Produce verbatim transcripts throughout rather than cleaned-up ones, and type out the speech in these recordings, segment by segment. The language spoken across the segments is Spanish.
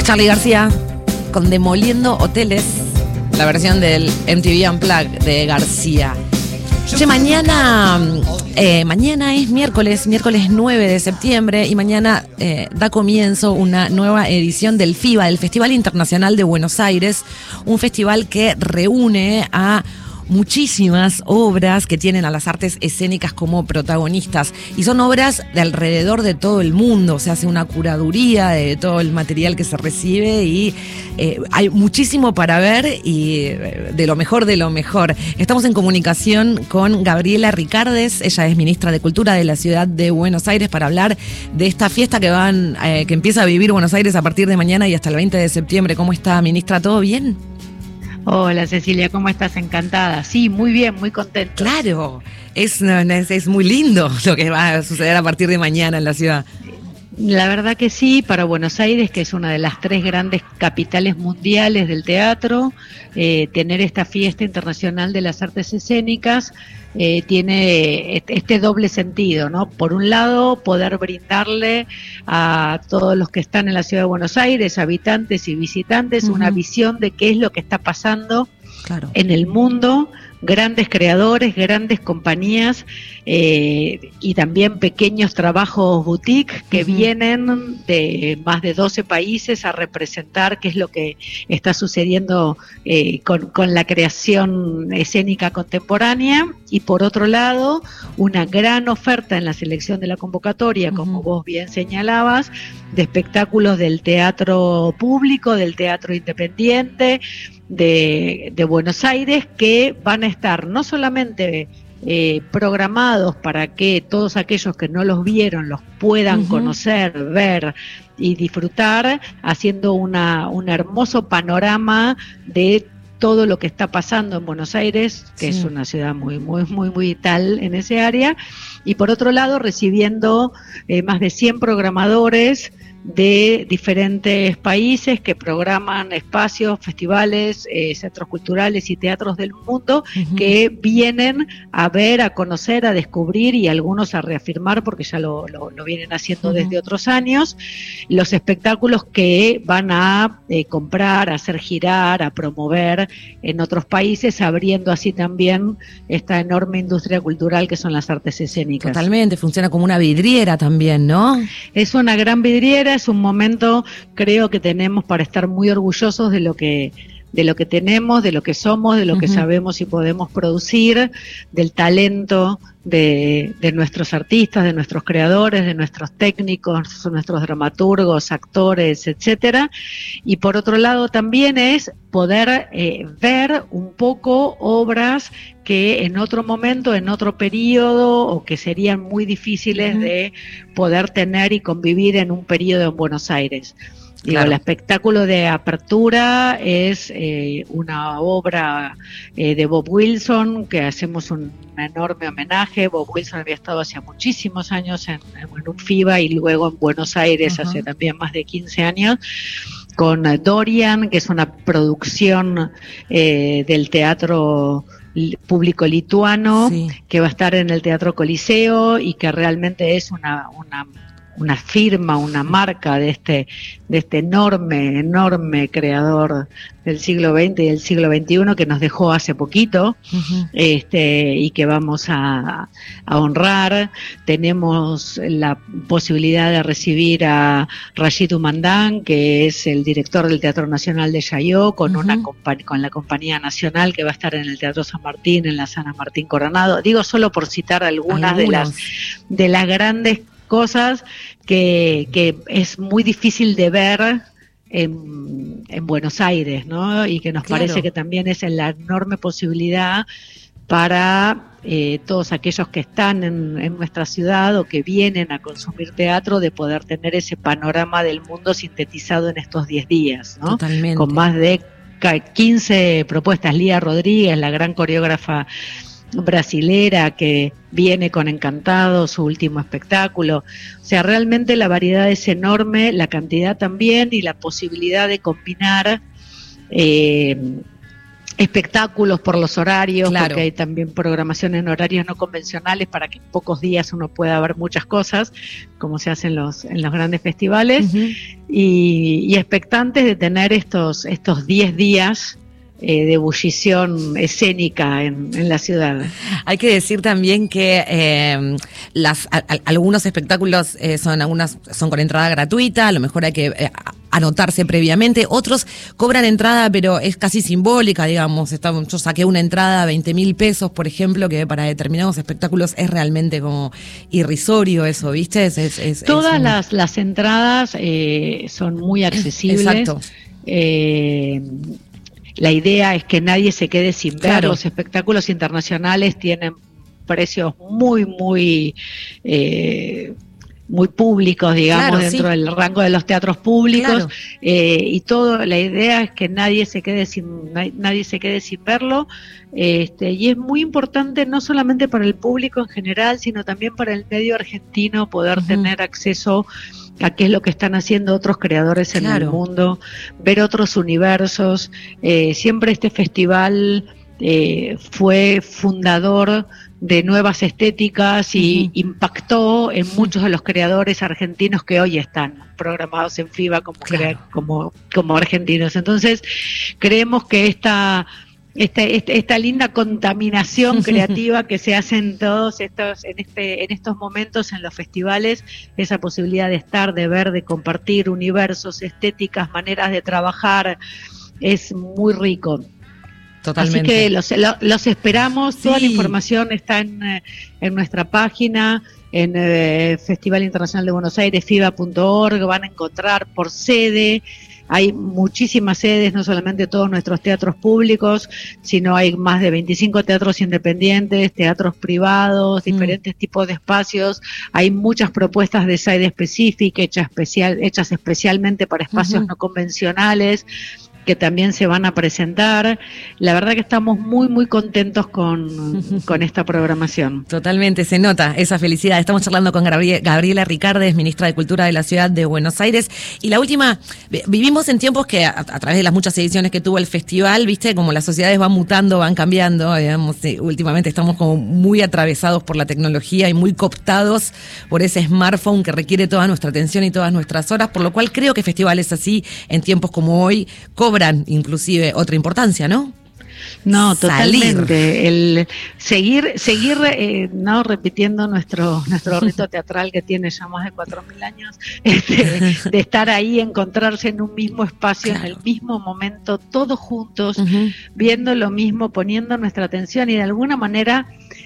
Charly García con Demoliendo Hoteles, la versión del M T V Unplugged de García. Che, mañana, eh, mañana es miércoles, miércoles nueve de septiembre, y mañana eh, da comienzo una nueva edición del FIBA, del Festival Internacional de Buenos Aires, un festival que reúne a muchísimas obras que tienen a las artes escénicas como protagonistas, y son obras de alrededor de todo el mundo. Se hace una curaduría de todo el material que se recibe y eh, hay muchísimo para ver, y eh, de lo mejor de lo mejor. Estamos en comunicación con Gabriela Ricardes, ella es ministra de Cultura de la ciudad de Buenos Aires, para hablar de esta fiesta que van eh, que empieza a vivir Buenos Aires a partir de mañana y hasta el veinte de septiembre. ¿Cómo está, ministra? ¿Todo bien? Hola Cecilia, ¿cómo estás? Encantada. Sí, muy bien, muy contenta. Claro, es, es, es muy lindo lo que va a suceder a partir de mañana en la ciudad. La verdad que sí, para Buenos Aires, que es una de las tres grandes capitales mundiales del teatro, eh, tener esta fiesta internacional de las artes escénicas eh, tiene este doble sentido, ¿no? Por un lado, poder brindarle a todos los que están en la ciudad de Buenos Aires, habitantes y visitantes, uh-huh. una visión de qué es lo que está pasando claro. en el mundo. Grandes creadores, grandes compañías eh, y también pequeños trabajos boutique que uh-huh. vienen de más de doce países a representar qué es lo que está sucediendo eh, con, con la creación escénica contemporánea. Y por otro lado, una gran oferta en la selección de la convocatoria, uh-huh. como vos bien señalabas, de espectáculos del teatro público, del teatro independiente, de, de Buenos Aires, que van a estar no solamente eh, programados para que todos aquellos que no los vieron los puedan uh-huh. conocer, ver y disfrutar, haciendo una, un hermoso panorama de todo lo que está pasando en Buenos Aires, que sí. es una ciudad muy, muy, muy, muy vital en ese área, y por otro lado recibiendo eh, más de cien programadores de diferentes países que programan espacios, festivales, eh, centros culturales y teatros del mundo, uh-huh. que vienen a ver, a conocer, a descubrir y algunos a reafirmar, porque ya lo, lo, lo vienen haciendo uh-huh. desde otros años, los espectáculos que van a eh, comprar, a hacer girar, a promover en otros países, abriendo así también esta enorme industria cultural que son las artes escénicas. Totalmente, funciona como una vidriera también, ¿no? Es una gran vidriera. Es un momento, creo, que tenemos para estar muy orgullosos de lo que de lo que tenemos, de lo que somos, de lo uh-huh. que sabemos y podemos producir, del talento de, de nuestros artistas, de nuestros creadores, de nuestros técnicos, nuestros dramaturgos, actores, etcétera. Y por otro lado también es poder eh, ver un poco obras que en otro momento, en otro periodo, o que serían muy difíciles uh-huh. de poder tener y convivir en un periodo en Buenos Aires. Digo, claro. El espectáculo de apertura es eh, una obra eh, de Bob Wilson, que hacemos un enorme homenaje. Bob Wilson había estado hace muchísimos años en, en un FIBA y luego en Buenos Aires uh-huh. hace también más de quince años, con Dorian, que es una producción eh, del teatro público lituano, sí. que va a estar en el Teatro Coliseo y que realmente es una... una una firma, una marca de este de este enorme, enorme creador del siglo veinte y del siglo veintiuno que nos dejó hace poquito, uh-huh. este y que vamos a, a honrar. Tenemos la posibilidad de recibir a Rashid Umandán, que es el director del Teatro Nacional de Chaillot, con uh-huh. una compa- con la Compañía Nacional, que va a estar en el Teatro San Martín, en la Sala Martín Coronado. Digo solo por citar algunas Algunos. de las de las grandes cosas que, que es muy difícil de ver en, en Buenos Aires, ¿no? Y que nos claro. parece que también es la enorme posibilidad para eh, todos aquellos que están en, en nuestra ciudad o que vienen a consumir teatro, de poder tener ese panorama del mundo sintetizado en estos diez días, ¿no? Totalmente. Con más de quince propuestas. Lía Rodríguez, la gran coreógrafa brasilera, que viene con Encantado, su último espectáculo. O sea, realmente la variedad es enorme, la cantidad también, y la posibilidad de combinar eh, espectáculos por los horarios, claro. porque hay también programación en horarios no convencionales para que en pocos días uno pueda ver muchas cosas, como se hace en los, en los grandes festivales, uh-huh. y, y expectantes de tener estos estos diez días Eh, de ebullición escénica en, en la ciudad. Hay que decir también que eh, las a, a, algunos espectáculos eh, son algunas son con entrada gratuita, a lo mejor hay que eh, anotarse previamente, otros cobran entrada pero es casi simbólica, digamos. Estamos, yo saqué una entrada a veinte mil pesos, por ejemplo, que para determinados espectáculos es realmente como irrisorio eso, ¿viste? Es, es, es, Todas es un... las, las entradas eh, son muy accesibles. Exacto. Eh, La idea es que nadie se quede sin ver. Claro. Los espectáculos internacionales tienen precios muy, muy, eh, muy públicos, digamos, claro, dentro sí. del rango de los teatros públicos. Claro. Eh, y todo, la idea es que nadie se quede sin, nadie se quede sin verlo. Este, y es muy importante no solamente para el público en general, sino también para el medio argentino poder uh-huh. tener acceso a qué es lo que están haciendo otros creadores en claro. el mundo, ver otros universos. Eh, siempre este festival eh, fue fundador de nuevas estéticas y uh-huh. impactó en muchos de los creadores argentinos que hoy están programados en FIBA como, claro. crea- como, como argentinos. Entonces, creemos que esta... Esta, esta, esta linda contaminación creativa que se hace en todos estos, en este, en estos momentos en los festivales, esa posibilidad de estar, de ver, de compartir universos, estéticas, maneras de trabajar, es muy rico. Totalmente. Así que los, los, los esperamos, sí. Toda la información está en, en nuestra página, en eh, Festival Internacional de Buenos Aires, fiba punto org, van a encontrar por sede. Hay muchísimas sedes, no solamente todos nuestros teatros públicos, sino hay más de veinticinco teatros independientes, teatros privados, mm. diferentes tipos de espacios. Hay muchas propuestas de side específica, hechas, especial, hechas especialmente para espacios uh-huh. no convencionales, que también se van a presentar. La verdad que estamos muy, muy contentos con, con esta programación. Totalmente, se nota esa felicidad. Estamos charlando con Gabriela Ricardes, ministra de Cultura de la Ciudad de Buenos Aires. Y la última, vivimos en tiempos que a, a través de las muchas ediciones que tuvo el festival, viste, como las sociedades van mutando, van cambiando, digamos, últimamente estamos como muy atravesados por la tecnología y muy cooptados por ese smartphone que requiere toda nuestra atención y todas nuestras horas, por lo cual creo que festivales así, en tiempos como hoy, cobran inclusive otra importancia, ¿no? No, totalmente. El seguir, seguir, eh, no repitiendo nuestro nuestro rito teatral que tiene ya más de cuatro mil años, este, de estar ahí, encontrarse en un mismo espacio, claro. en el mismo momento, todos juntos, uh-huh. viendo lo mismo, poniendo nuestra atención y de alguna manera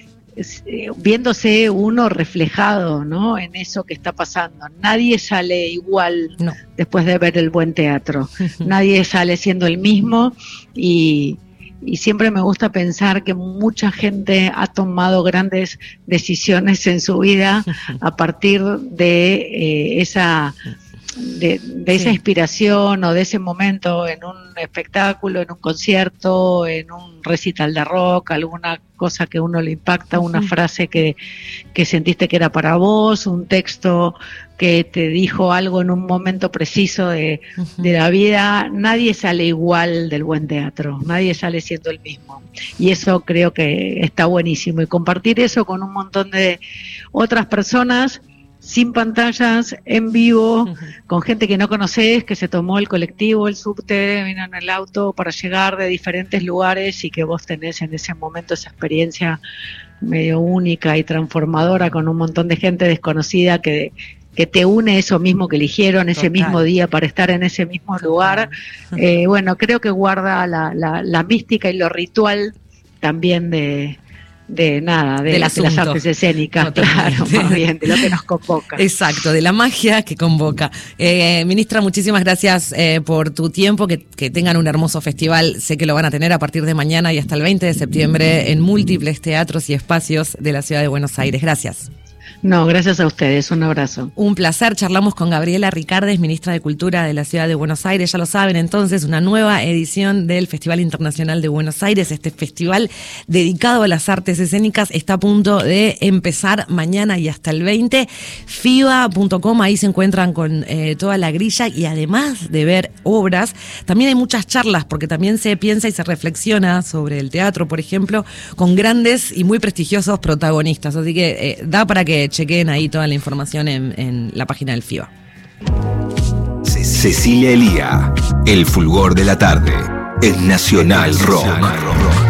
viéndose uno reflejado, ¿no? En eso que está pasando. Nadie sale igual no. después de ver el buen teatro. Nadie sale siendo el mismo y, y siempre me gusta pensar que mucha gente ha tomado grandes decisiones en su vida a partir de eh, esa de, de esa sí. inspiración o de ese momento en un espectáculo, en un concierto, en un recital de rock, alguna cosa que uno le impacta, uh-huh. una frase que, que sentiste que era para vos, un texto que te dijo algo en un momento preciso de, uh-huh. de la vida. Nadie sale igual del buen teatro, nadie sale siendo el mismo. Y eso creo que está buenísimo. Y compartir eso con un montón de otras personas, sin pantallas, en vivo, uh-huh. con gente que no conoces, que se tomó el colectivo, el subte, vino en el auto para llegar de diferentes lugares y que vos tenés en ese momento esa experiencia medio única y transformadora con un montón de gente desconocida que, que te une eso mismo que eligieron ese Total. mismo día para estar en ese mismo Total. lugar. Eh, bueno, creo que guarda la, la, la mística y lo ritual también de... de nada, de, de las artes escénicas, Totalmente. claro, más bien, de lo que nos convoca. Exacto, de la magia que convoca. Eh, ministra, muchísimas gracias eh, por tu tiempo, que, que tengan un hermoso festival, sé que lo van a tener a partir de mañana y hasta el veinte de septiembre en múltiples teatros y espacios de la ciudad de Buenos Aires. Gracias. No, gracias a ustedes, un abrazo. Un placer, charlamos con Gabriela Ricardes, ministra de Cultura de la Ciudad de Buenos Aires. Ya lo saben, entonces, una nueva edición del Festival Internacional de Buenos Aires. Este festival dedicado a las artes escénicas está a punto de empezar mañana y hasta el veinte. fiba punto com, ahí se encuentran con eh, toda la grilla, y además de ver obras, también hay muchas charlas, porque también se piensa y se reflexiona sobre el teatro, por ejemplo, con grandes y muy prestigiosos protagonistas. Así que eh, da para que chequen ahí toda la información en, en la página del FIBA. Cecilia Elía, el fulgor de la tarde, es Nacional Rock.